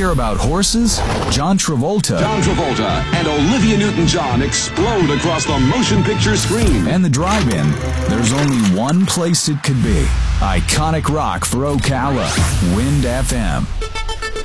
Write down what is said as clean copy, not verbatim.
hear about horses? John Travolta and Olivia Newton-John explode across the motion picture screen. And the drive-in. There's only one place it could be. Iconic rock for Ocala. Wind FM.